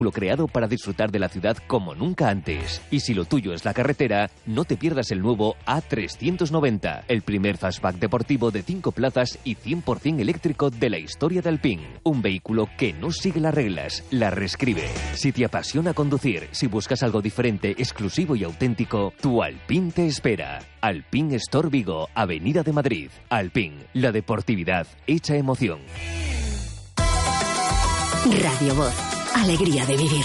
Lo creado para disfrutar de la ciudad como nunca antes. Y si lo tuyo es la carretera, no te pierdas el nuevo A390, el primer fastback deportivo de 5 plazas y 100% eléctrico de la historia de Alpine. Un vehículo que no sigue las reglas, las reescribe. Si te apasiona conducir, si buscas algo diferente, exclusivo y auténtico, tu Alpine te espera. Alpine Store Vigo, Avenida de Madrid. Alpine, la deportividad hecha emoción. Radio Voz. Alegría de vivir.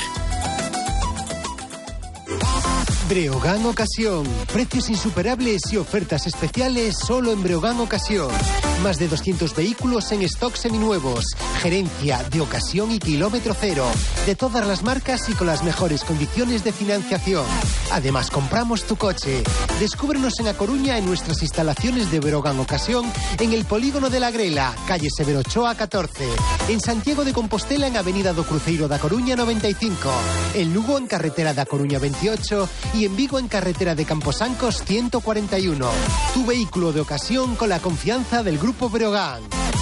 Breogán Ocasión. Precios insuperables y ofertas especiales solo en Breogán Ocasión. Más de 200 vehículos en stock seminuevos. Gerencia de ocasión y kilómetro cero. De todas las marcas y con las mejores condiciones de financiación. Además, compramos tu coche. Descúbrenos en A Coruña en nuestras instalaciones de Breogán Ocasión en el Polígono de la Grela, calle Severo Ochoa 14. En Santiago de Compostela en Avenida do Cruceiro da Coruña 95. En Lugo en carretera da Coruña 28 y en Vigo en carretera de Camposancos 141. Tu vehículo de ocasión con la confianza del Grupo Breogán.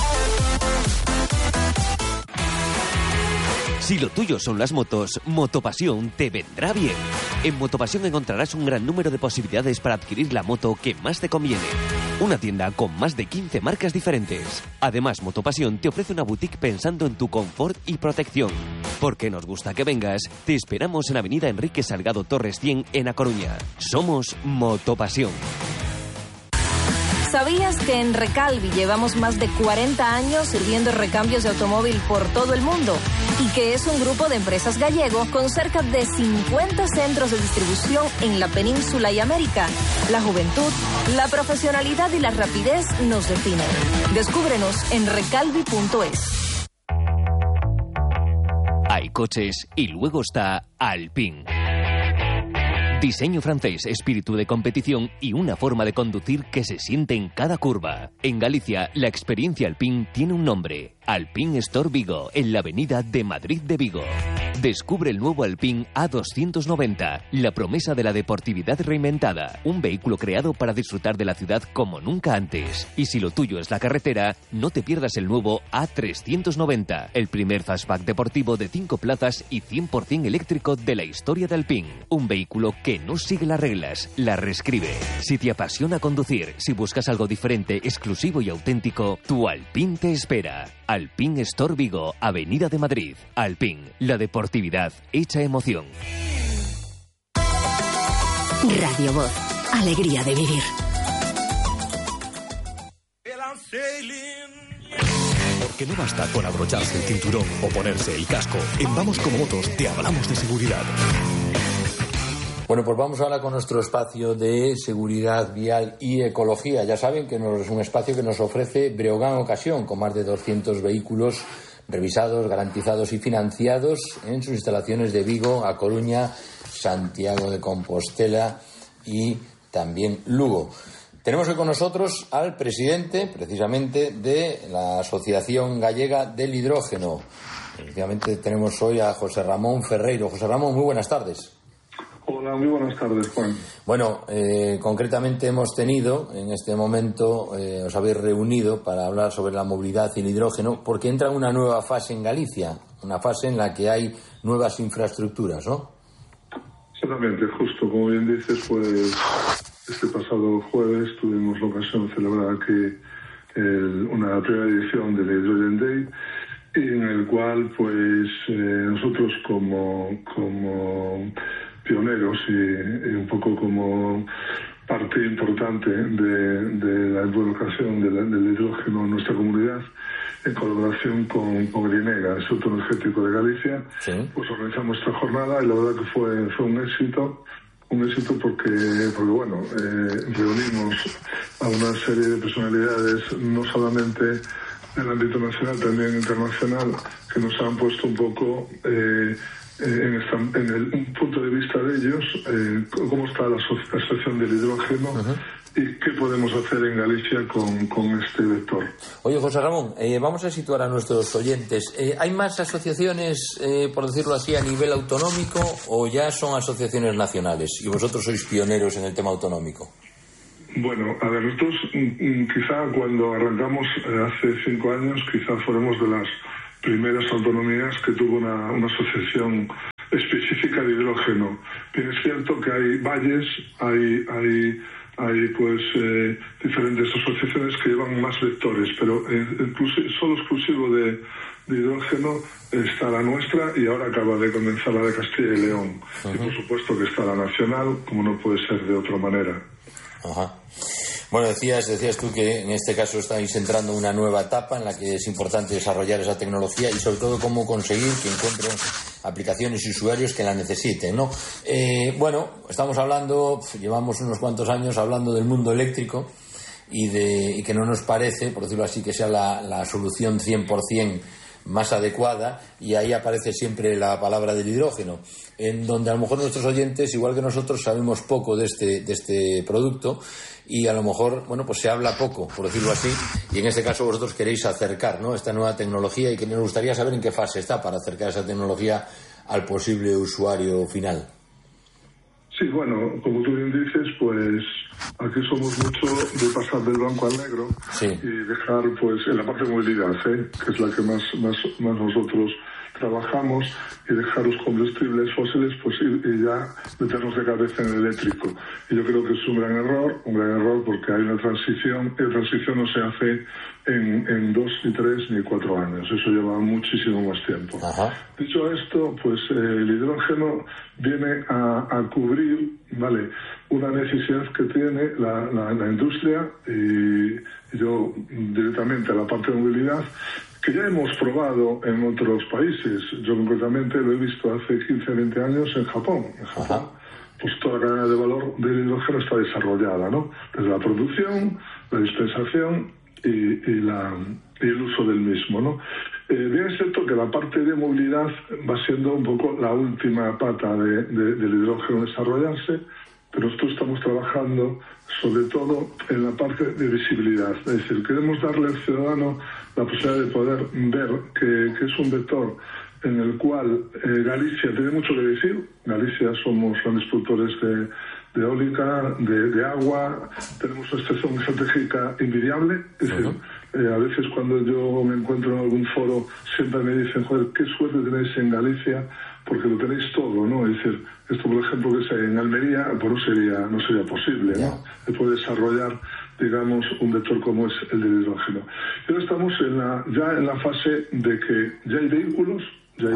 Si lo tuyo son las motos, Motopasión te vendrá bien. En Motopasión encontrarás un gran número de posibilidades para adquirir la moto que más te conviene. Una tienda con más de 15 marcas diferentes. Además, Motopasión te ofrece una boutique pensando en tu confort y protección. Porque nos gusta que vengas, te esperamos en Avenida Enrique Salgado Torres 100 en A Coruña. Somos Motopasión. ¿Sabías que en Recalvi llevamos más de 40 años sirviendo recambios de automóvil por todo el mundo? Y que es un grupo de empresas gallego con cerca de 50 centros de distribución en la península y América. La juventud, la profesionalidad y la rapidez nos definen. Descúbrenos en recalvi.es. Hay coches y luego está Alpine. Diseño francés, espíritu de competición y una forma de conducir que se siente en cada curva. En Galicia, la experiencia Alpine tiene un nombre. Alpine Store Vigo, en la avenida de Madrid de Vigo. Descubre el nuevo Alpine A290, la promesa de la deportividad reinventada. Un vehículo creado para disfrutar de la ciudad como nunca antes. Y si lo tuyo es la carretera, no te pierdas el nuevo A390, el primer fastback deportivo de 5 plazas y 100% eléctrico de la historia de Alpine. Un vehículo que no sigue las reglas, las reescribe. Si te apasiona conducir, si buscas algo diferente, exclusivo y auténtico, tu Alpine te espera. Alpine Store Vigo, Avenida de Madrid. Alpine, la deportividad hecha emoción. Radio Voz. Alegría de vivir. Porque no basta con abrocharse el cinturón o ponerse el casco. En Vamos Como Motos te hablamos de seguridad. Bueno, pues vamos ahora con nuestro espacio de seguridad vial y ecología. Ya saben que es un espacio que nos ofrece Breogán Ocasión, con más de 200 vehículos revisados, garantizados y financiados en sus instalaciones de Vigo, A Coruña, Santiago de Compostela y también Lugo. Tenemos hoy con nosotros al presidente, precisamente, de la Asociación Gallega del Hidrógeno. Efectivamente, tenemos hoy a José Ramón Ferreiro. José Ramón, muy buenas tardes. Hola, muy buenas tardes, Juan. Bueno, concretamente hemos tenido, en este momento, os habéis reunido para hablar sobre la movilidad y el hidrógeno, porque entra una nueva fase en Galicia, una fase en la que hay nuevas infraestructuras, ¿no? Exactamente, justo, como bien dices, pues este pasado jueves tuvimos la ocasión de celebrar aquí una primera edición del Hydrogen Day, en el cual, pues, nosotros como pioneros y un poco como parte importante de la involucración del hidrógeno en nuestra comunidad, en colaboración con Grinega, el Instituto Energético de Galicia, ¿sí? Pues organizamos esta jornada y la verdad que fue un éxito porque bueno, reunimos a una serie de personalidades, no solamente en el ámbito nacional, también internacional, que nos han puesto un poco un punto de vista de ellos, cómo está la situación del hidrógeno y qué podemos hacer en Galicia con este vector. Oye, José Ramón, vamos a situar a nuestros oyentes. ¿Hay más asociaciones, por decirlo así, a nivel autonómico o ya son asociaciones nacionales? Y vosotros sois pioneros en el tema autonómico. Bueno, a ver, nosotros quizá cuando arrancamos hace 5 años, quizá fuéramos de las primeras autonomías que tuvo una asociación específica de hidrógeno. Bien, es cierto que hay valles, hay pues diferentes asociaciones que llevan más vectores, pero solo exclusivo de hidrógeno está la nuestra, y ahora acaba de comenzar la de Castilla y León. Y por supuesto que está la nacional, como no puede ser de otra manera. Ajá. Bueno, decías tú que en este caso estáis entrando en una nueva etapa en la que es importante desarrollar esa tecnología y sobre todo cómo conseguir que encuentren aplicaciones y usuarios que la necesiten, ¿no? Bueno, estamos hablando, llevamos unos cuantos años hablando del mundo eléctrico y que no nos parece, por decirlo así, que sea la solución 100% más adecuada, y ahí aparece siempre la palabra del hidrógeno, en donde a lo mejor nuestros oyentes, igual que nosotros, sabemos poco de este producto, y a lo mejor, bueno, pues se habla poco, por decirlo así, y en este caso vosotros queréis acercar, ¿no?, esta nueva tecnología, y que nos gustaría saber en qué fase está para acercar esa tecnología al posible usuario final. Sí, bueno, como tú bien dices, pues aquí somos mucho de pasar del blanco al negro, sí, y dejar, pues, en la parte de movilidad, que es la que más nosotros trabajamos, y dejar los combustibles fósiles, pues, y ya meternos de cabeza en el eléctrico. Y yo creo que es un gran error, porque hay una transición, y la transición no se hace en 2, ni 3, ni 4 años. Eso lleva muchísimo más tiempo. Ajá. Dicho esto, pues el hidrógeno viene a cubrir, ¿vale?, una necesidad que tiene la industria, y yo directamente a la parte de movilidad, que ya hemos probado en otros países. Yo concretamente lo he visto hace 15, 20 años en Japón. Ajá. Pues toda la cadena de valor del hidrógeno está desarrollada, ¿no? Desde la producción, la dispensación y el uso del mismo, ¿no? Bien es cierto que la parte de movilidad va siendo un poco la última pata del hidrógeno desarrollarse, pero nosotros estamos trabajando sobre todo en la parte de visibilidad. Es decir, queremos darle al ciudadano la posibilidad de poder ver que es un vector en el cual Galicia tiene mucho que decir. Galicia somos grandes productores de eólica, de agua, tenemos una situación estratégica envidiable. Es decir, a veces cuando yo me encuentro en algún foro siempre me dicen, joder, qué suerte tenéis en Galicia, porque lo tenéis todo, ¿no? Es decir, esto por ejemplo que sea en Almería, pues no sería posible, ¿no? Se puede desarrollar, digamos, un vector como es el del hidrógeno. Y ahora estamos ya en la fase de que ya hay vehículos, ya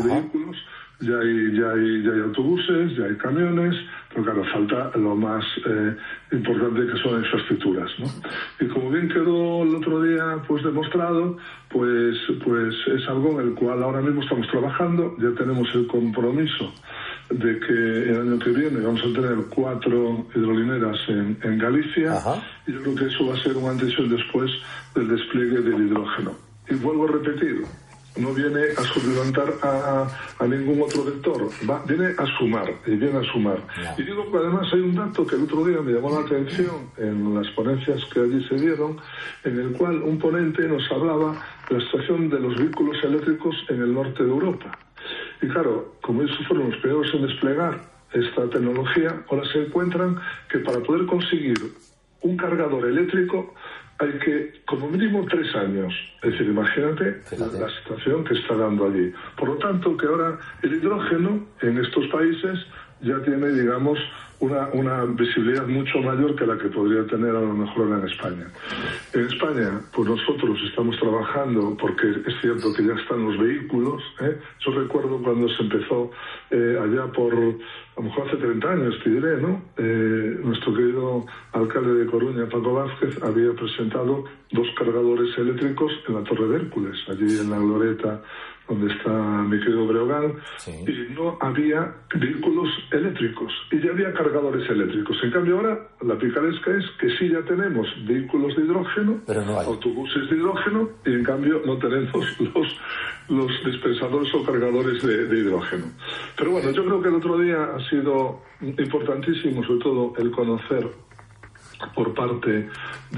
hay autobuses, ya hay camiones, pero claro, falta lo más importante, que son infraestructuras, ¿no? Y como bien quedó el otro día pues demostrado, pues es algo en el cual ahora mismo estamos trabajando. Ya tenemos el compromiso de que el año que viene vamos a tener 4 hidrolineras en Galicia. Ajá. Y yo creo que eso va a ser un antes y un después del despliegue del hidrógeno. Y vuelvo a repetir, no viene a suplementar a ningún otro vector, viene a sumar. Yeah. Y digo que además hay un dato que el otro día me llamó la atención en las ponencias que allí se dieron, en el cual un ponente nos hablaba de la situación de los vehículos eléctricos en el norte de Europa. Y claro, como ellos fueron los primeros en desplegar esta tecnología, ahora se encuentran que para poder conseguir un cargador eléctrico hay que, como mínimo, 3 años. Es decir, imagínate la situación que está dando allí. Por lo tanto, que ahora el hidrógeno en estos países ya tiene, digamos, una visibilidad mucho mayor que la que podría tener a lo mejor en España. En España, pues nosotros estamos trabajando, porque es cierto que ya están los vehículos. Yo recuerdo cuando se empezó allá por, a lo mejor hace 30 años, te diré, ¿no? Nuestro querido alcalde de Coruña, Paco Vázquez, había presentado 2 cargadores eléctricos en la Torre de Hércules, allí en la glorieta donde está mi querido Breogán, sí, y no había vehículos eléctricos, y ya había cargadores eléctricos. En cambio ahora, la picaresca es que sí ya tenemos vehículos de hidrógeno, pero no hay autobuses de hidrógeno, y en cambio no tenemos los dispensadores o cargadores de hidrógeno. Pero bueno, yo creo que el otro día ha sido importantísimo, sobre todo, el conocer por parte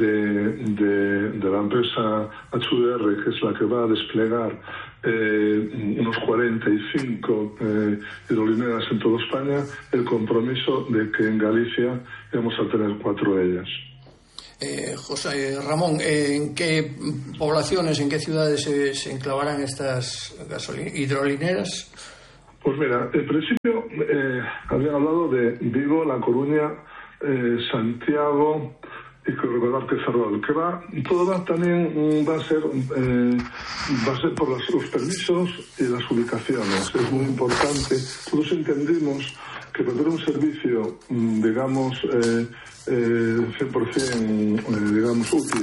de la empresa HUDR, que es la que va a desplegar unos 45 hidrolineras en toda España, el compromiso de que en Galicia vamos a tener 4 de ellas. José Ramón, ¿en qué poblaciones, en qué ciudades se enclavarán estas hidrolineras? Pues mira, en principio habían hablado de Vigo, La Coruña, Santiago y creo recordar que Ferrol, todo también va a ser por los permisos y las ubicaciones. Es muy importante. Todos entendimos que para tener un servicio, digamos, 100% digamos útil,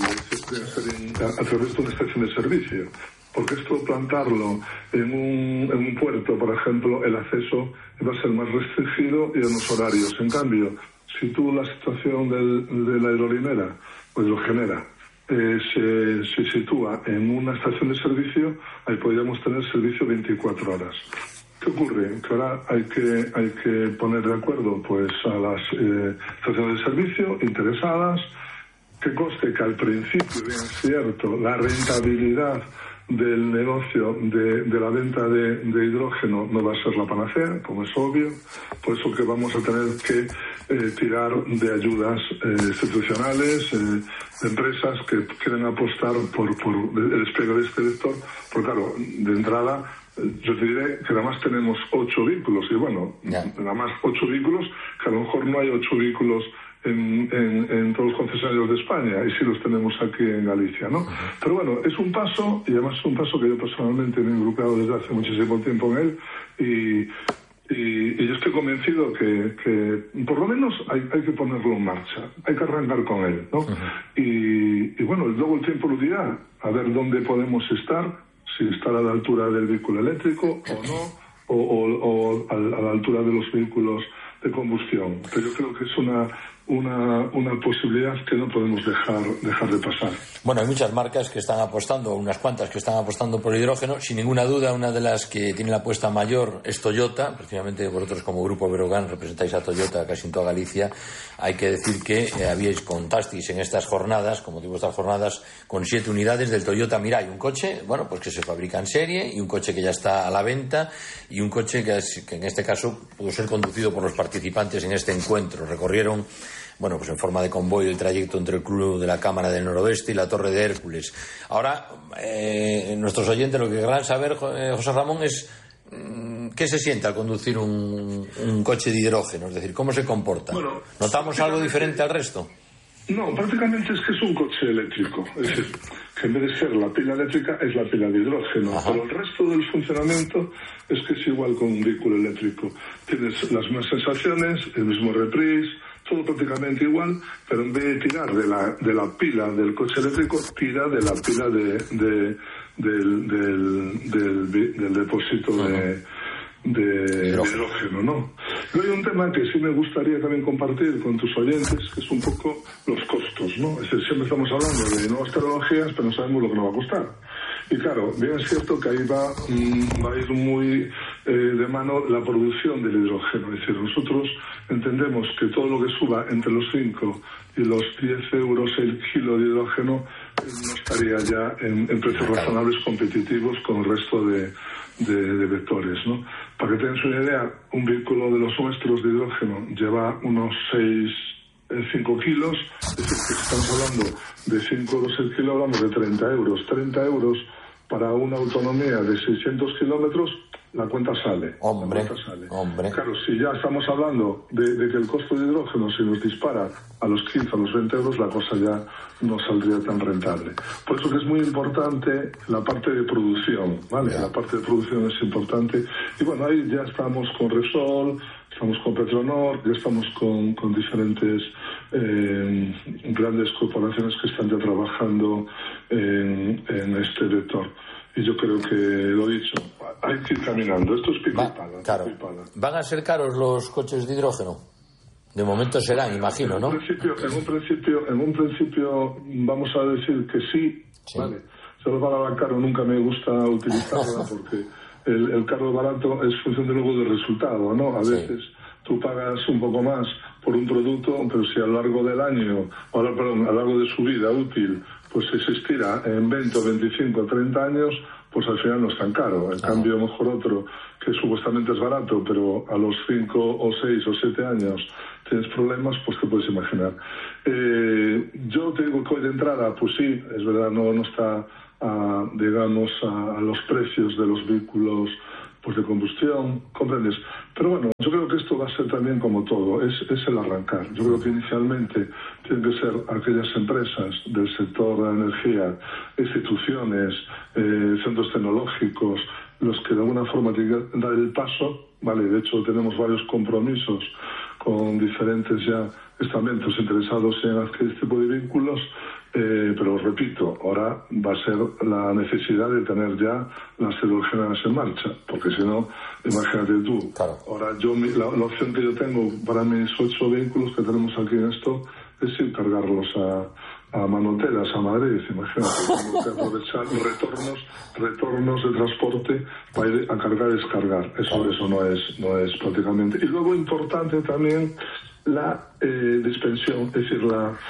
a través de una estación de servicio. Porque esto, plantarlo en un puerto, por ejemplo, el acceso va a ser más restringido y en los horarios. En cambio, si tú la situación de la aerolinera o hidrogenera se sitúa en una estación de servicio, ahí podríamos tener servicio 24 horas. ¿Qué ocurre? Que ahora hay que poner de acuerdo pues a las estaciones de servicio interesadas, que conste que al principio, bien es cierto, la rentabilidad del negocio de la venta de hidrógeno no va a ser la panacea, como es obvio, por eso que vamos a tener que tirar de ayudas institucionales, de empresas que quieren apostar por el despegue de este vector, porque claro, de entrada yo te diré que además tenemos 8 vehículos, y bueno, nada más 8 vehículos, que a lo mejor no hay 8 vehículos en todos los concesionarios de España, y sí los tenemos aquí en Galicia, ¿no? Pero bueno, es un paso, y además es un paso que yo personalmente me he involucrado desde hace muchísimo tiempo en él, y yo estoy convencido que por lo menos hay que ponerlo en marcha, hay que arrancar con él, ¿no? Y bueno, luego el tiempo lo dirá, a ver dónde podemos estar, si estar a la altura del vehículo eléctrico o no, o a la altura de los vehículos de combustión. Pero yo creo que es una posibilidad que no podemos dejar de pasar. Bueno, hay muchas marcas que están apostando, unas cuantas que están apostando por el hidrógeno. Sin ninguna duda, una de las que tiene la apuesta mayor es Toyota. Precisamente vosotros, como Grupo Breogán, representáis a Toyota casi en toda Galicia. Hay que decir que contasteis en estas jornadas, como digo, estas jornadas, con 7 unidades del Toyota Mirai. Un coche, bueno, pues que se fabrica en serie, y un coche que ya está a la venta, y un coche que en este caso pudo ser conducido por los participantes en este encuentro. Recorrieron, bueno, pues en forma de convoy el trayecto entre el Club de la Cámara del Noroeste y la Torre de Hércules. Ahora, nuestros oyentes lo que querrán saber, José Ramón, es ¿qué se siente al conducir un coche de hidrógeno? Es decir, ¿cómo se comporta? Bueno, ¿notamos algo diferente al resto? No, prácticamente es que es un coche eléctrico. Es decir, que en vez de ser la pila eléctrica, es la pila de hidrógeno. Ajá. Pero el resto del funcionamiento es que es igual con un vehículo eléctrico. Tienes las mismas sensaciones, el mismo reprise, todo prácticamente igual, pero en vez de tirar de la pila del coche eléctrico, tira de la pila del depósito de hidrógeno, ¿no? Pero hay un tema que sí me gustaría también compartir con tus oyentes, que es un poco los costos, ¿no? Es decir, siempre estamos hablando de nuevas tecnologías, pero no sabemos lo que nos va a costar. Y claro, bien es cierto que ahí va a ir muy de mano la producción del hidrógeno. Es decir, nosotros entendemos que todo lo que suba entre los 5 y los 10 euros el kilo de hidrógeno no estaría ya en precios razonables competitivos con el resto de vectores, ¿no? Para que tengas una idea, un vehículo de los nuestros de hidrógeno lleva unos 5 kilos, es decir, que estamos hablando de 5 euros el kilo, hablamos de 30 euros. 30 euros para una autonomía de 600 kilómetros, la cuenta sale. Hombre. Claro, si ya estamos hablando de que el costo de hidrógeno se nos dispara a los 15, a los 20 euros, la cosa ya no saldría tan rentable. Por eso que es muy importante la parte de producción, ¿vale? La parte de producción es importante. Y bueno, ahí ya estamos con Repsol, estamos con Petronor, ya estamos con diferentes grandes corporaciones que están ya trabajando en este vector. Y yo creo que, lo dicho, hay que ir caminando. Esto es pico y pala. Claro. ¿Van a ser caros los coches de hidrógeno? De momento serán, imagino, ¿no? En un principio vamos a decir que sí. ¿Vale? Solo para caro nunca me gusta utilizarla porque el caro barato es función de luego del resultado, ¿no? A veces tú pagas un poco más por un producto, pero si a lo largo del año, a lo largo de su vida útil, pues se estira en 20 o 25 o 30 años, pues al final no es tan caro. En cambio, a lo mejor otro que supuestamente es barato, pero a los 5 o 6 o 7 años tienes problemas, pues te puedes imaginar. Yo te digo que hoy de entrada, pues sí, es verdad, no está, digamos, a los precios de los vehículos pues de combustión, ¿comprendes? Pero bueno, yo creo que esto va a ser también como todo, es el arrancar. Yo creo que inicialmente tienen que ser aquellas empresas del sector de la energía, instituciones, centros tecnológicos, los que de alguna forma tienen que dar el paso, ¿vale? De hecho, tenemos varios compromisos con diferentes ya estamentos interesados en adquirir este tipo de vehículos, pero repito, ahora va a ser la necesidad de tener ya las hidrogenadas en marcha, porque si no, imagínate tú, claro. Ahora la opción que yo tengo para mis 8 vehículos que tenemos aquí en esto es ir cargarlos a Manoteras, a Madrid, imagínate, tengo que aprovechar retornos de transporte para ir a cargar y descargar, eso no es prácticamente. Y luego importante también la dispensión, es decir,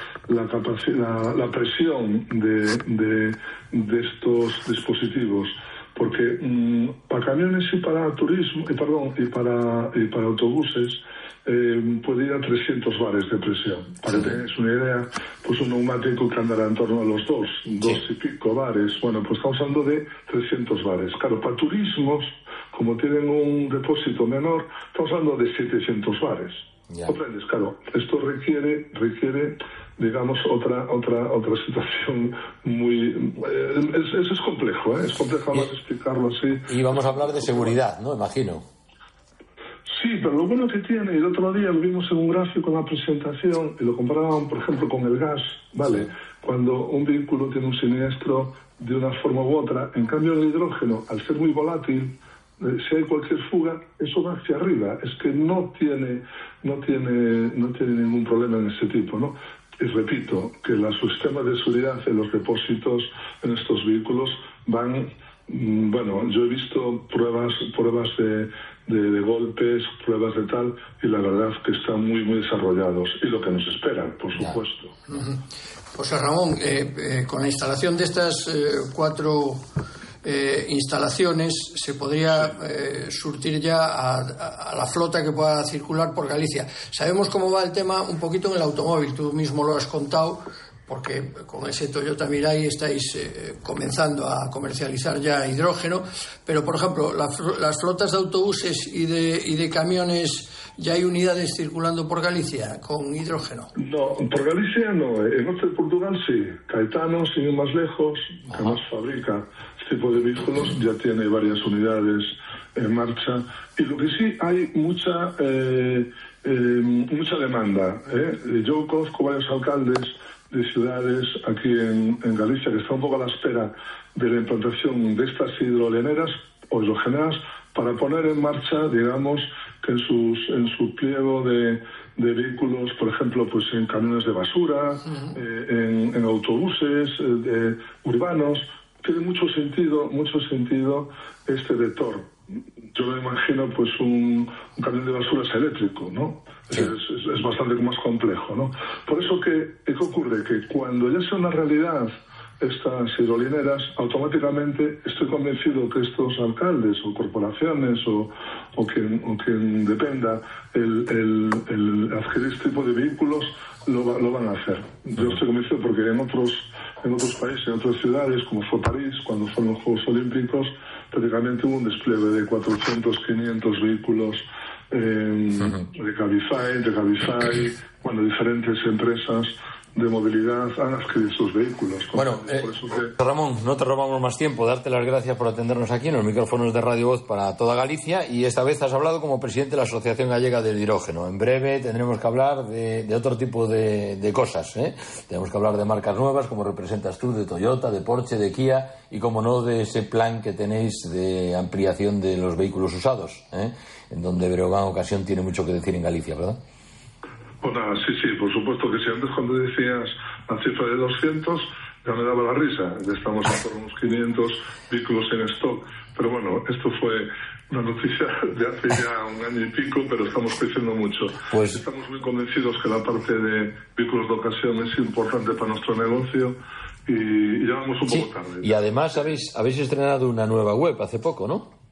la presión de estos dispositivos, porque para camiones y para turismo y para autobuses puede ir a 300 bares de presión. Para que tengáis una idea, pues un neumático que andará en torno a los 2 y pico bares. Bueno, pues estamos hablando de 300 bares. Claro, para turismos, como tienen un depósito menor, estamos hablando de 700 bares. ¿Comprendes? Claro, esto requiere, digamos, otra situación muy... es complejo, es complejo más explicarlo así. Y vamos a hablar de seguridad, ¿no? Imagino. Sí, pero lo bueno que tiene, y el otro día lo vimos en un gráfico en la presentación, y lo comparaban, por ejemplo, con el gas, ¿vale? Sí. Cuando un vehículo tiene un siniestro de una forma u otra, en cambio el hidrógeno, al ser muy volátil, si hay cualquier fuga, eso va hacia arriba. Es que no tiene ningún problema en ese tipo, ¿no? Y repito, que los sistemas de seguridad en los depósitos en estos vehículos van... Bueno, yo he visto pruebas de golpes, pruebas de tal, y la verdad es que están muy, muy desarrollados. Y lo que nos espera, por supuesto. José Ramón, con la instalación de estas 4... instalaciones se podría surtir ya a la flota que pueda circular por Galicia. Sabemos cómo va el tema un poquito en el automóvil, tú mismo lo has contado, porque con ese Toyota Mirai estáis comenzando a comercializar ya hidrógeno, pero por ejemplo las flotas de autobuses y de camiones, ¿ya hay unidades circulando por Galicia con hidrógeno? No, por Galicia no, en norte de Portugal sí. Caetano, sin ir más lejos, que además fabrica este tipo de vehículos, ya tiene varias unidades en marcha, y lo que sí hay mucha demanda. Yo conozco varios alcaldes de ciudades aquí en Galicia que están un poco a la espera de la implantación de estas hidrogeneras o hidrogenadas para poner en marcha, digamos, que en su pliego de vehículos, por ejemplo, pues en camiones de basura, en autobuses urbanos, tiene mucho sentido este vector. Yo me imagino pues un camión de basura es eléctrico, ¿no? Sí. Es bastante más complejo, ¿no? Por eso ¿qué ocurre? Que cuando ya sea una realidad estas hidrolineras, automáticamente estoy convencido que estos alcaldes o corporaciones o quien dependa el adquirir este tipo de vehículos lo van a hacer. Yo estoy convencido porque en otros países, en otras ciudades, como fue París, cuando fueron los Juegos Olímpicos, prácticamente hubo un despliegue de 400, 500 vehículos de Cabify, bueno, diferentes empresas de movilidad han adquirido estos vehículos. Bueno, Ramón, no te robamos más tiempo, darte las gracias por atendernos aquí en los micrófonos de Radio Voz para toda Galicia, y esta vez has hablado como presidente de la Asociación Gallega del Hidrógeno. En breve tendremos que hablar de otro tipo de cosas, Tenemos que hablar de marcas nuevas, como representas tú, de Toyota, de Porsche, de Kia, y como no, de ese plan que tenéis de ampliación de los vehículos usados, en donde Breogán Ocasión tiene mucho que decir en Galicia, ¿verdad? Pues nada, sí, por supuesto que sí. Antes cuando decías la cifra de 200 ya me daba la risa. Ya estamos en torno a unos 500 vehículos en stock. Pero bueno, esto fue una noticia de hace ya un año y pico, pero estamos creciendo mucho. Pues estamos muy convencidos que la parte de vehículos de ocasión es importante para nuestro negocio y ya vamos un poco tarde. Y además habéis estrenado una nueva web hace poco, ¿no?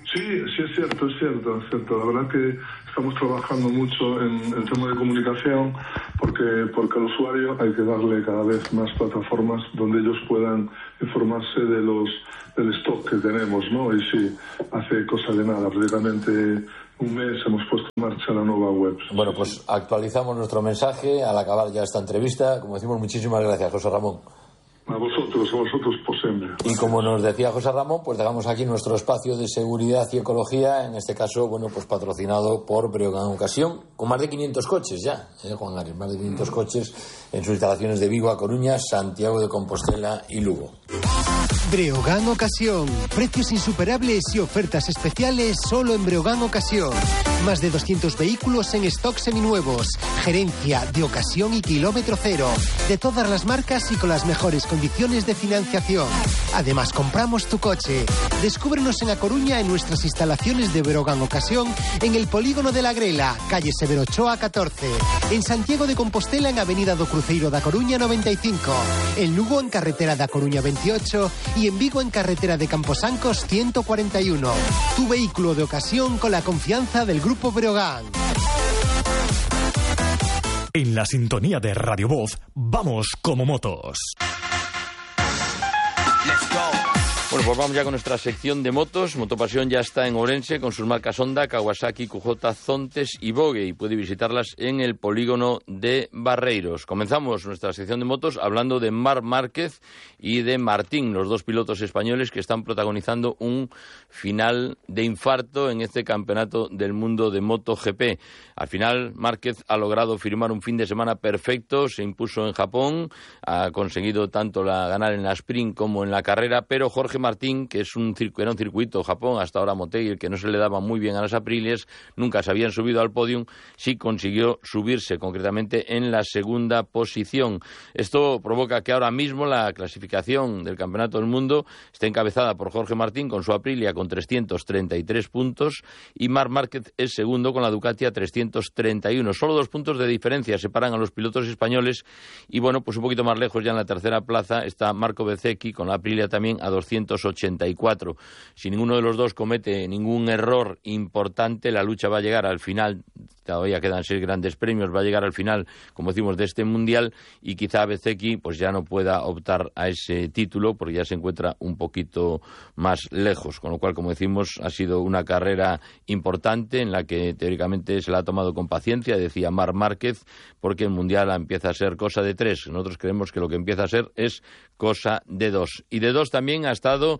Sí, es cierto. La verdad que estamos trabajando mucho en el tema de comunicación porque al usuario hay que darle cada vez más plataformas donde ellos puedan informarse del stock que tenemos, ¿no? Y sí, hace cosa de nada, prácticamente un mes hemos puesto en marcha la nueva web. Bueno, pues actualizamos nuestro mensaje al acabar ya esta entrevista. Como decimos, muchísimas gracias, José Ramón. A vosotros por siempre. Y como nos decía José Ramón, pues dejamos aquí nuestro espacio de seguridad y ecología, en este caso, bueno, pues patrocinado por Breogán Ocasión, con más de 500 coches ya, Juan Ares, más de 500 coches en sus instalaciones de Vigo, A Coruña, Santiago de Compostela y Lugo. Breogán Ocasión. Precios insuperables y ofertas especiales solo en Breogán Ocasión. Más de 200 vehículos en stock seminuevos. Gerencia de ocasión y kilómetro cero. De todas las marcas y con las mejores condiciones de financiación. Además, compramos tu coche. Descúbrenos en A Coruña en nuestras instalaciones de Breogán Ocasión en el Polígono de la Grela, calle Severo Ochoa 14. En Santiago de Compostela en Avenida do Cruceiro da Coruña 95. En Lugo en Carretera da Coruña 28 y en Vigo en Carretera de Camposancos 141. Tu vehículo de ocasión con la confianza del Grupo Breogán. En la sintonía de Radio Voz, vamos como motos. Bueno, pues vamos ya con nuestra sección de motos. Motopasión ya está en Ourense con sus marcas Honda, Kawasaki, QJ, Zontes y Vogue, y puede visitarlas en el polígono de Barreiros. Comenzamos nuestra sección de motos hablando de Marc Márquez y de Martín, los dos pilotos españoles que están protagonizando un final de infarto en este campeonato del mundo de MotoGP. Al final, Márquez ha logrado firmar un fin de semana perfecto, se impuso en Japón, ha conseguido tanto ganar en la sprint como en la carrera, pero Jorge Martín, que era un circuito Japón, hasta ahora Motegi, el que no se le daba muy bien a las Aprilias, nunca se habían subido al podium, sí consiguió subirse, concretamente en la segunda posición. Esto provoca que ahora mismo la clasificación del Campeonato del Mundo esté encabezada por Jorge Martín con su Aprilia con 333 puntos y Marc Márquez es segundo con la Ducati a 331. Solo 2 puntos de diferencia separan a los pilotos españoles y bueno, pues un poquito más lejos ya en la tercera plaza está Marco Bezzecchi con la Aprilia también a 284. Si ninguno de los dos comete ningún error importante, la lucha va a llegar al final. Todavía quedan 6 grandes premios, va a llegar al final, como decimos, de este mundial y quizá Bezzecchi pues ya no pueda optar a ese título porque ya se encuentra un poquito más lejos, con lo cual, como decimos, ha sido una carrera importante en la que teóricamente se la ha tomado con paciencia, decía Marc Márquez, porque el mundial empieza a ser cosa de 3. Nosotros creemos que lo que empieza a ser es cosa de 2. Y de 2 también ha estado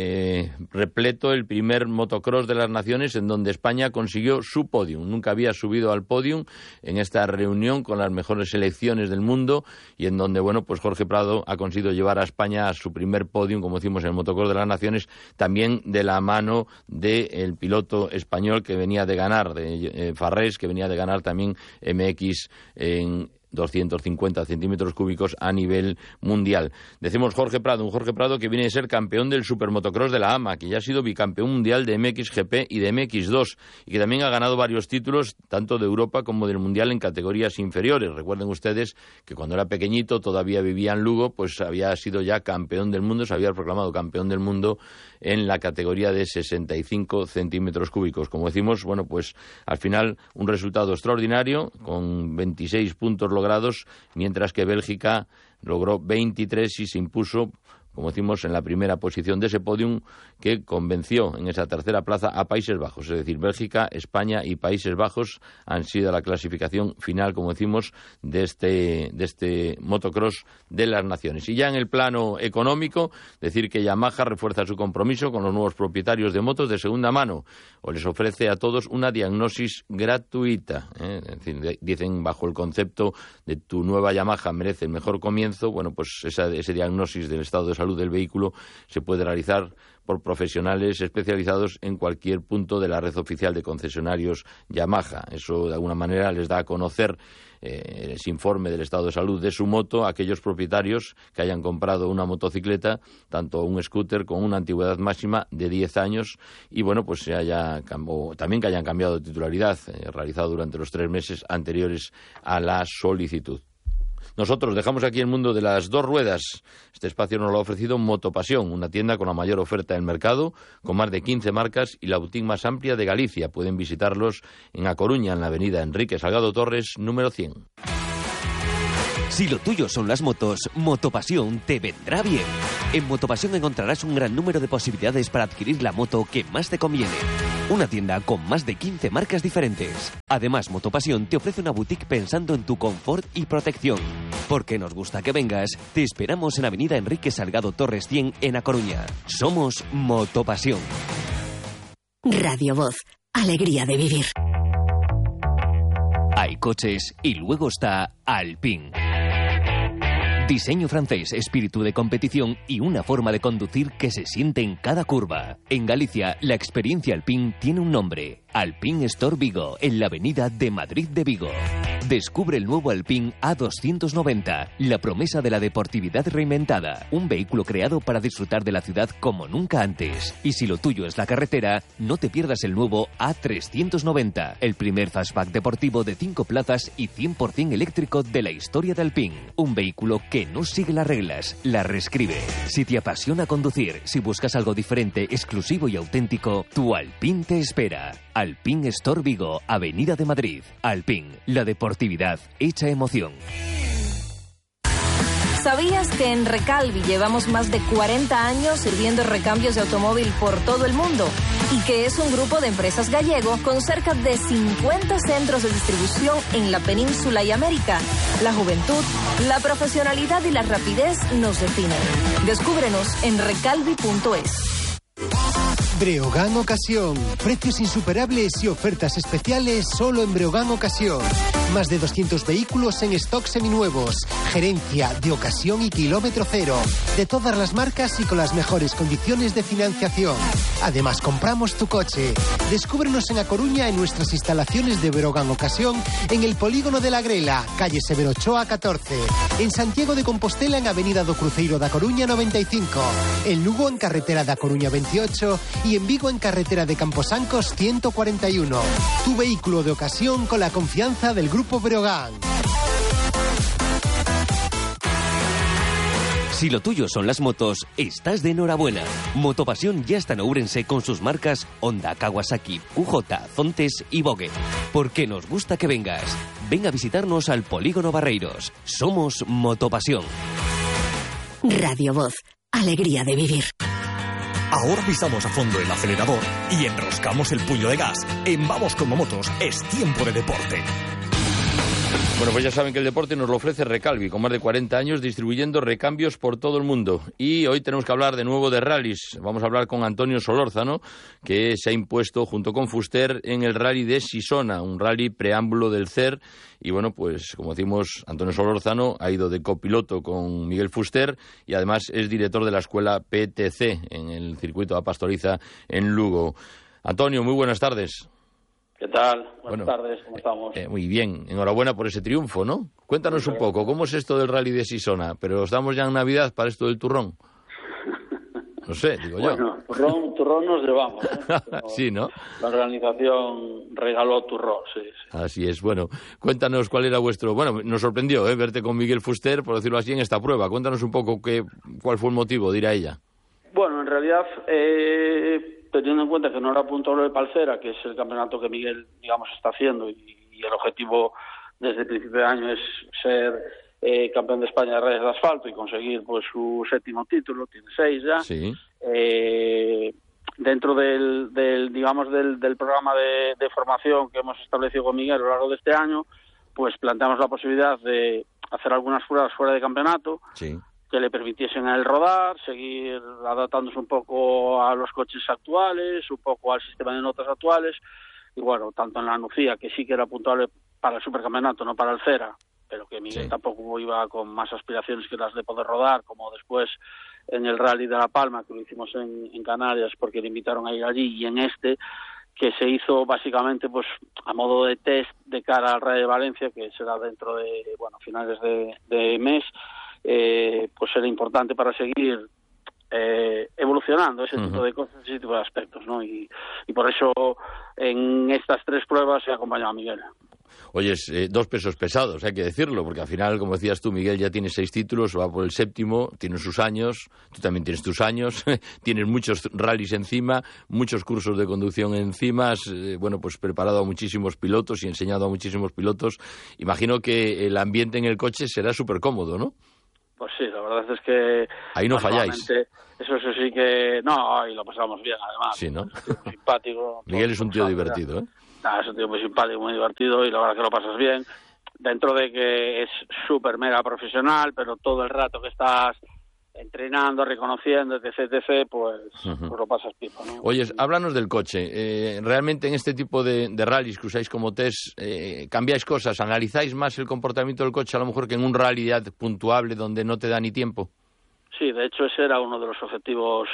repleto el primer motocross de las naciones en donde España consiguió su podium. Nunca había subido al podium en esta reunión con las mejores selecciones del mundo y en donde, bueno, pues Jorge Prado ha conseguido llevar a España a su primer podium, como decimos, en el motocross de las naciones, también de la mano del piloto español que venía de ganar, de Farrés, que venía de ganar también MX en 250 centímetros cúbicos a nivel mundial. Decimos Jorge Prado, un Jorge Prado que viene de ser campeón del supermotocross de la AMA, que ya ha sido bicampeón mundial de MXGP y de MX2 y que también ha ganado varios títulos tanto de Europa como del mundial en categorías inferiores. Recuerden ustedes que cuando era pequeñito, todavía vivía en Lugo, pues había sido ya campeón del mundo, se había proclamado campeón del mundo en la categoría de 65 centímetros cúbicos. Como decimos, bueno, pues al final un resultado extraordinario con 26 puntos logrados, mientras que Bélgica logró 23 y se impuso, como decimos, en la primera posición de ese podium que convenció en esa tercera plaza a Países Bajos. Es decir, Bélgica, España y Países Bajos han sido la clasificación final, como decimos, de este motocross de las naciones. Y ya en el plano económico, decir que Yamaha refuerza su compromiso con los nuevos propietarios de motos de segunda mano, o les ofrece a todos una diagnosis gratuita. Es decir, dicen bajo el concepto de tu nueva Yamaha merece el mejor comienzo. Bueno, pues ese diagnosis del estado de salud del vehículo se puede realizar por profesionales especializados en cualquier punto de la red oficial de concesionarios Yamaha. Eso de alguna manera les da a conocer ese informe del estado de salud de su moto a aquellos propietarios que hayan comprado una motocicleta, tanto un scooter con una antigüedad máxima de 10 años y bueno, pues también que hayan cambiado de titularidad realizado durante los 3 meses anteriores a la solicitud. Nosotros dejamos aquí el mundo de las dos ruedas. Este espacio nos lo ha ofrecido Motopasión, una tienda con la mayor oferta del mercado, con más de 15 marcas y la boutique más amplia de Galicia. Pueden visitarlos en A Coruña, en la avenida Enrique Salgado Torres, número 100. Si lo tuyo son las motos, Motopasión te vendrá bien. En Motopasión encontrarás un gran número de posibilidades para adquirir la moto que más te conviene. Una tienda con más de 15 marcas diferentes. Además, Motopasión te ofrece una boutique pensando en tu confort y protección. Porque nos gusta que vengas, te esperamos en avenida Enrique Salgado Torres 100 en A Coruña. Somos Motopasión. Radio Voz, alegría de vivir. Hay coches y luego está Alpine. Diseño francés, espíritu de competición y una forma de conducir que se siente en cada curva. En Galicia, la experiencia Alpine tiene un nombre. Alpine Store Vigo, en la avenida de Madrid de Vigo. Descubre el nuevo Alpine A290, la promesa de la deportividad reinventada. Un vehículo creado para disfrutar de la ciudad como nunca antes. Y si lo tuyo es la carretera, no te pierdas el nuevo A390, el primer fastback deportivo de 5 plazas y 100% eléctrico de la historia de Alpine. Un vehículo que no sigue las reglas, las reescribe. Si te apasiona conducir, si buscas algo diferente, exclusivo y auténtico, tu Alpine te espera. Alpine Store Vigo, Avenida de Madrid. Alpine, la deportividad hecha emoción. ¿Sabías que en Recalvi llevamos más de 40 años sirviendo recambios de automóvil por todo el mundo? Y que es un grupo de empresas gallego con cerca de 50 centros de distribución en la península y América. La juventud, la profesionalidad y la rapidez nos definen. Descúbrenos en recalvi.es. Breogán Ocasión. Precios insuperables y ofertas especiales solo en Breogán Ocasión. Más de 200 vehículos en stock seminuevos. Gerencia de ocasión y kilómetro cero. De todas las marcas y con las mejores condiciones de financiación. Además, compramos tu coche. Descúbrenos en A Coruña en nuestras instalaciones de Breogán Ocasión en el Polígono de la Grela, calle Severo Ochoa 14. En Santiago de Compostela en avenida do Cruceiro da Coruña 95. En Lugo en carretera da Coruña 28 y en Vigo en carretera de Camposancos 141. Tu vehículo de ocasión con la confianza del Grupo Breogán. Si lo tuyo son las motos, estás de enhorabuena. Motopasión ya está en Ourense con sus marcas Honda, Kawasaki, QJ, Zontes y Vogue. Porque nos gusta que vengas. Ven a visitarnos al Polígono Barreiros. Somos Motopasión. Radio Voz, alegría de vivir. Ahora pisamos a fondo el acelerador y enroscamos el puño de gas. En Vamos como Motos es tiempo de deporte. Bueno, pues ya saben que el deporte nos lo ofrece Recalvi, con más de 40 años distribuyendo recambios por todo el mundo. Y hoy tenemos que hablar de nuevo de rallies. Vamos a hablar con Antonio Solórzano, que se ha impuesto junto con Fuster en el rally de Sisona, un rally preámbulo del CER. Y bueno, pues como decimos, Antonio Solórzano ha ido de copiloto con Miguel Fuster y además es director de la escuela PTC en el circuito de Pastoriza en Lugo. Antonio, muy buenas tardes. ¿Qué tal? Buenas tardes, ¿cómo estamos? Muy bien, enhorabuena por ese triunfo, ¿no? Cuéntanos un poco, ¿cómo es esto del rally de Sisona? Pero estamos ya en Navidad para esto del turrón. No sé, digo yo. Bueno, turrón nos llevamos, ¿eh? Sí, ¿no? La organización regaló turrón, sí. Así es, bueno, cuéntanos cuál era vuestro... Bueno, nos sorprendió verte con Miguel Fuster, por decirlo así, en esta prueba. Cuéntanos un poco cuál fue el motivo de ir a ella. Bueno, en realidad... teniendo en cuenta que no era puntuable de Palcera, que es el campeonato que Miguel, digamos, está haciendo, y el objetivo desde el principio de año es ser campeón de España de rallies de asfalto y conseguir pues su 7º título, tiene 6 ya. Sí. Dentro del programa de formación que hemos establecido con Miguel a lo largo de este año, pues planteamos la posibilidad de hacer algunas pruebas fuera de campeonato. Sí. Que le permitiesen a él rodar, seguir adaptándose un poco a los coches actuales, un poco al sistema de notas actuales, y bueno, tanto en la Nucía, que sí que era puntuable para el supercampeonato, no para el Cera, pero que Miguel tampoco iba con más aspiraciones que las de poder rodar, como después en el Rally de La Palma, que lo hicimos en Canarias, porque le invitaron a ir allí, y en este, que se hizo básicamente pues a modo de test de cara al Rally de Valencia, que será dentro de, finales de mes. Pues era importante para seguir evolucionando ese tipo de cosas, ese tipo de aspectos, ¿no? Y por eso en estas 3 pruebas he acompañado a Miguel. Oyes, 2 pesos pesados, hay que decirlo, porque al final, como decías tú, Miguel ya tiene 6 títulos, va por el 7º, tiene sus años, tú también tienes tus años, tienes muchos rallies encima, muchos cursos de conducción encima, has, pues preparado a muchísimos pilotos y enseñado a muchísimos pilotos. Imagino que el ambiente en el coche será súper cómodo, ¿no? Pues sí, la verdad es que... Ahí no falláis. Eso sí que... No, y lo pasamos bien, además. Sí, ¿no? Es un tío simpático. Miguel es un tío divertido, ¿eh? Es un tío muy simpático, muy divertido, y la verdad que lo pasas bien. Dentro de que es súper mega profesional, pero todo el rato que estás entrenando, reconociendo, etc., pues lo pasas pipa, ¿no? Oye, háblanos del coche. Realmente en este tipo de rallies que usáis como test, ¿cambiáis cosas? ¿Analizáis más el comportamiento del coche a lo mejor que en un rally ya puntuable donde no te da ni tiempo? Sí, de hecho ese era uno de los objetivos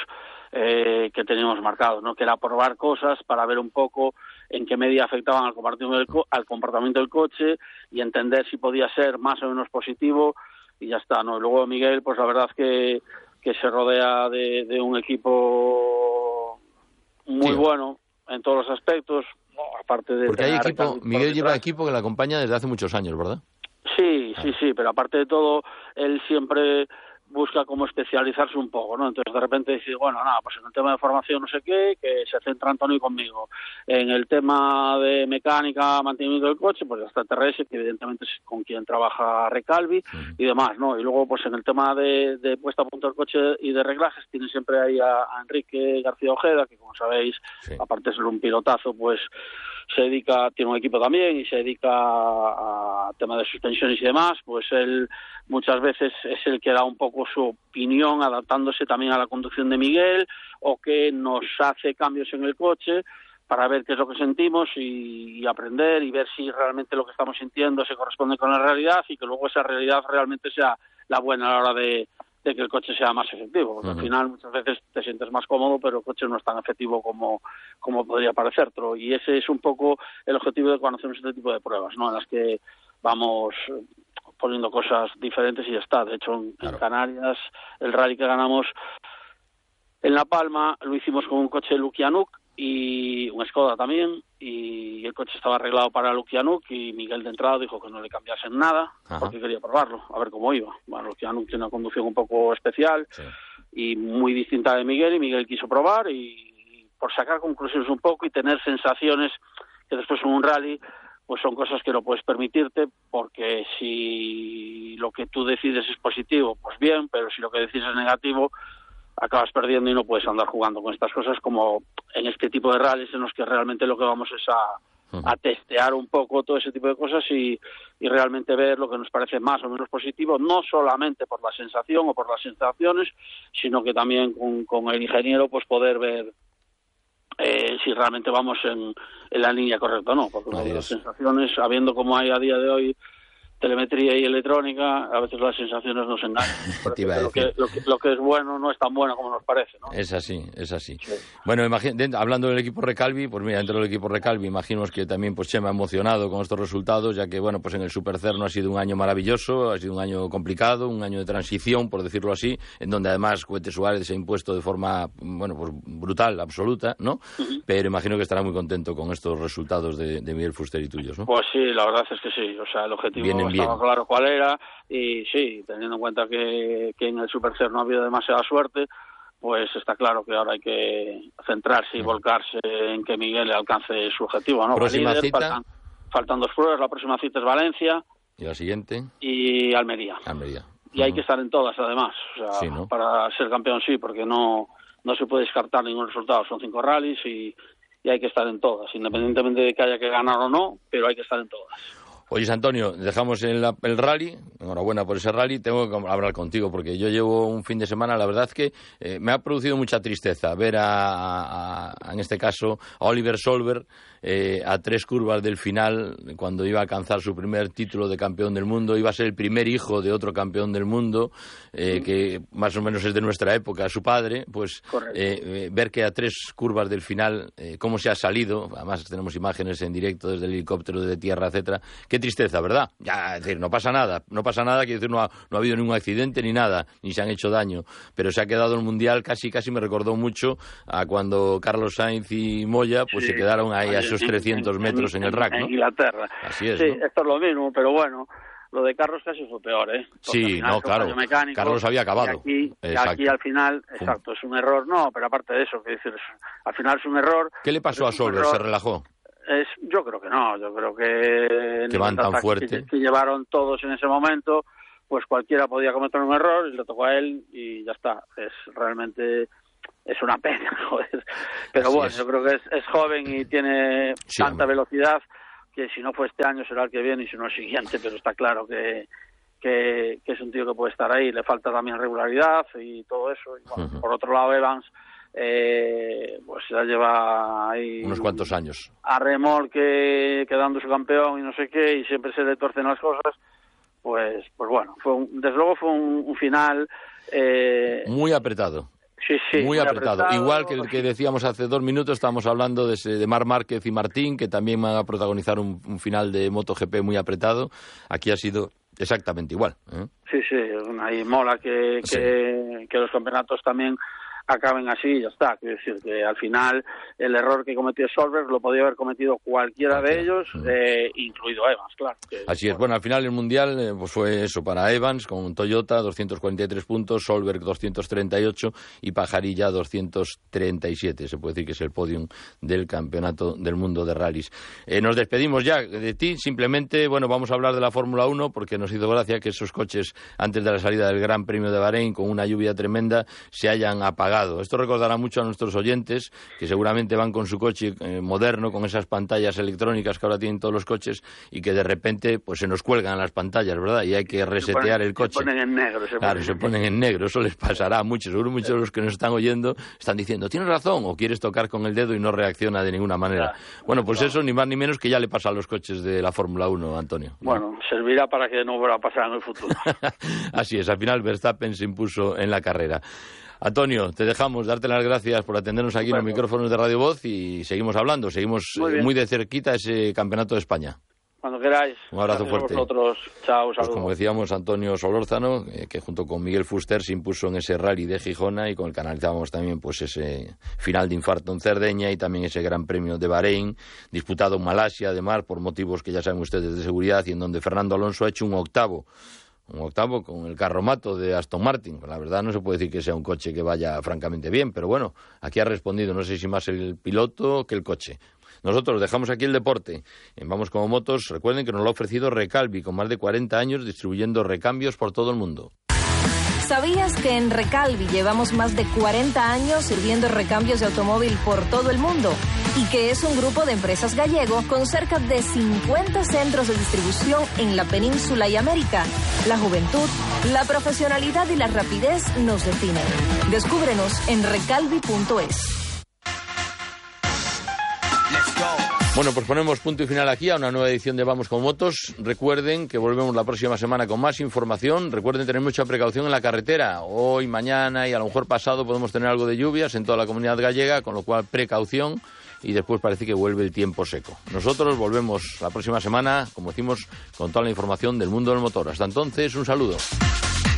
que teníamos marcados, ¿no? Que era probar cosas para ver un poco en qué medida afectaban al comportamiento del coche y entender si podía ser más o menos positivo, y ya está, ¿no? Y luego Miguel, pues la verdad es que se rodea de un equipo muy bueno en todos los aspectos, ¿no? Aparte de... Porque hay equipo, Miguel lleva equipo que le acompaña desde hace muchos años, ¿verdad? Sí, pero aparte de todo, él siempre busca como especializarse un poco, ¿no? Entonces de repente dice, bueno, nada, pues en el tema de formación no sé qué, que se centra Antonio conmigo. En el tema de mecánica, mantenimiento del coche, pues ya está TRS, que evidentemente es con quien trabaja Recalvi y demás, ¿no? Y luego, pues en el tema de puesta a punto del coche y de reglajes, tiene siempre ahí a Enrique García Ojeda, que como sabéis, aparte de ser un pilotazo, pues se dedica, tiene un equipo también y se dedica a tema de suspensiones y demás, pues él muchas veces es el que da un poco su opinión, adaptándose también a la conducción de Miguel, o que nos hace cambios en el coche para ver qué es lo que sentimos y aprender y ver si realmente lo que estamos sintiendo se corresponde con la realidad, y que luego esa realidad realmente sea la buena a la hora de que el coche sea más efectivo, porque al final muchas veces te sientes más cómodo, pero el coche no es tan efectivo como podría parecértelo, y ese es un poco el objetivo de cuando hacemos este tipo de pruebas, ¿no? En las que vamos poniendo cosas diferentes y ya está. De hecho, en Canarias, el rally que ganamos en La Palma lo hicimos con un coche Lukianuk y un Skoda también, y el coche estaba arreglado para Lukianuk, y Miguel de entrada dijo que no le cambiasen nada porque quería probarlo, a ver cómo iba. Bueno, Lukianuk tiene una conducción un poco especial y muy distinta de Miguel, y Miguel quiso probar y por sacar conclusiones un poco y tener sensaciones que después en un rally pues son cosas que no puedes permitirte, porque si lo que tú decides es positivo, pues bien, pero si lo que decides es negativo, acabas perdiendo y no puedes andar jugando con estas cosas, como en este tipo de rallies en los que realmente lo que vamos es a testear un poco todo ese tipo de cosas y realmente ver lo que nos parece más o menos positivo, no solamente por la sensación o por las sensaciones, sino que también con el ingeniero pues poder ver si realmente vamos en la línea correcta o no, porque las sensaciones, sabiendo cómo hay a día de hoy telemetría y electrónica, a veces las sensaciones nos engañan. Lo que es bueno no es tan bueno como nos parece, ¿no? Es así. Sí. Bueno, hablando del equipo Recalvi, pues mira, dentro del equipo Recalvi imagino que también pues Chema emocionado con estos resultados, ya que bueno, pues en el Supercerno ha sido un año maravilloso, ha sido un año complicado, un año de transición, por decirlo así, en donde además Cohete Suárez se ha impuesto de forma, bueno, pues brutal, absoluta, ¿no? Pero imagino que estará muy contento con estos resultados de Miguel Fuster y tuyos, ¿no? Pues sí, la verdad es que sí, o sea, el objetivo estaba claro cuál era, y sí, teniendo en cuenta que en el Supercer no ha habido demasiada suerte, pues está claro que ahora hay que centrarse y volcarse en que Miguel alcance su objetivo, ¿no? Próxima cita. Faltan 2 pruebas, la próxima cita es Valencia. ¿Y la siguiente? Y Almería. Y hay que estar en todas, además, o sea, para ser campeón sí, porque no se puede descartar ningún resultado, son 5 rallies y hay que estar en todas, independientemente de que haya que ganar o no, pero hay que estar en todas. Oye, Antonio, dejamos el rally, enhorabuena por ese rally, tengo que hablar contigo porque yo llevo un fin de semana, la verdad que me ha producido mucha tristeza ver en este caso, a Oliver Solberg a 3 curvas del final, cuando iba a alcanzar su primer título de campeón del mundo, iba a ser el primer hijo de otro campeón del mundo, que más o menos es de nuestra época, su padre, pues ver que a 3 curvas del final, cómo se ha salido, además tenemos imágenes en directo desde el helicóptero, de tierra, etcétera. ¿Qué tristeza, ¿verdad? Ya, es decir, no pasa nada, quiero decir, no ha habido ningún accidente ni nada, ni se han hecho daño, pero se ha quedado el Mundial casi me recordó mucho a cuando Carlos Sainz y Moya pues se quedaron ahí a esos 300 metros en el rack, ¿no? En Inglaterra. Así es, sí, ¿no? Esto es lo mismo, pero bueno, lo de Carlos casi fue peor, ¿eh? Porque sí, no, claro, mecánico, Carlos había acabado. Y aquí al final, exacto, es un error, no, pero aparte de eso, que decir, al final es un error. ¿Qué le pasó a Solberg? ¿Se relajó? Yo creo que no, yo creo que van tan fuerte que llevaron todos en ese momento, pues cualquiera podía cometer un error y le tocó a él y ya está. Realmente es una pena, joder. Pero así bueno, es. Yo creo que es joven y tiene tanta velocidad que si no fue este año será el que viene y si no el siguiente, pero está claro que es un tío que puede estar ahí. Le falta también regularidad y todo eso. Y bueno, por otro lado, Evans pues ya lleva ahí unos cuantos años a remolque quedando su campeón y no sé qué, y siempre se le torcen las cosas. Pues bueno, desde luego fue un final muy apretado. Sí, muy apretado. Igual que el que decíamos hace 2 minutos, estábamos hablando de Marc Márquez y Martín, que también van a protagonizar un final de MotoGP muy apretado. Aquí ha sido exactamente igual, ¿eh? Sí, ahí mola que los campeonatos también acaben así y ya está. Quiero decir que al final el error que cometió Solberg lo podía haber cometido cualquiera de ellos, incluido Evans, claro. Así es. Bueno, al final el Mundial pues fue eso para Evans, con Toyota 243 puntos, Solberg 238 y Pajarilla 237. Se puede decir que es el podium del Campeonato del Mundo de Rallys. Nos despedimos ya de ti. Simplemente, bueno, vamos a hablar de la Fórmula 1 porque nos hizo gracia que esos coches antes de la salida del Gran Premio de Bahrein, con una lluvia tremenda, se hayan apagado. Esto recordará mucho a nuestros oyentes, que seguramente van con su coche moderno, con esas pantallas electrónicas que ahora tienen todos los coches, y que de repente pues se nos cuelgan las pantallas, ¿verdad? Y hay que resetear el coche. Se ponen en negro. Se ponen en negro. Eso les pasará a muchos. Seguro muchos de los que nos están oyendo están diciendo, tienes razón, o quieres tocar con el dedo y no reacciona de ninguna manera. Bueno, pues eso ni más ni menos que ya le pasa a los coches de la Fórmula 1, Antonio. Bueno, servirá para que no vuelva a pasar en el futuro. Así es, al final Verstappen se impuso en la carrera. Antonio, te dejamos, darte las gracias por atendernos aquí en los micrófonos de Radio Voz y seguimos hablando, seguimos muy de cerquita ese Campeonato de España. Cuando queráis. Un abrazo fuerte. A vosotros. Chao, saludos. Pues como decíamos, Antonio Solórzano, que junto con Miguel Fuster se impuso en ese rally de Gijona y con el que analizábamos también pues ese final de infarto en Cerdeña y también ese Gran Premio de Bahrein, disputado en Malasia, además, por motivos que ya saben ustedes de seguridad, y en donde Fernando Alonso ha hecho un octavo con el carromato de Aston Martin. La verdad no se puede decir que sea un coche que vaya francamente bien, pero bueno, aquí ha respondido, no sé si más el piloto que el coche. Nosotros dejamos aquí el deporte. Vamos como motos. Recuerden que nos lo ha ofrecido Recalvi, con más de 40 años distribuyendo recambios por todo el mundo. ¿Sabías que en Recalvi llevamos más de 40 años sirviendo recambios de automóvil por todo el mundo? Y que es un grupo de empresas gallego con cerca de 50 centros de distribución en la península y América. La juventud, la profesionalidad y la rapidez nos definen. Descúbrenos en recalvi.es. Bueno, pues ponemos punto y final aquí a una nueva edición de Vamos con Motos. Recuerden que volvemos la próxima semana con más información. Recuerden tener mucha precaución en la carretera. Hoy, mañana y a lo mejor pasado podemos tener algo de lluvias en toda la comunidad gallega, con lo cual precaución, y después parece que vuelve el tiempo seco. Nosotros volvemos la próxima semana, como decimos, con toda la información del mundo del motor. Hasta entonces, un saludo.